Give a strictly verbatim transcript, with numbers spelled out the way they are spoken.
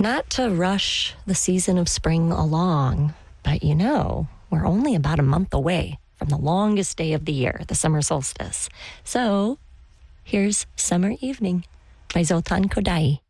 Not to rush the season of spring along, but you know, we're only about a month away from the longest day of the year, the summer solstice. So here's Summer Evening by Zoltan Kodaly.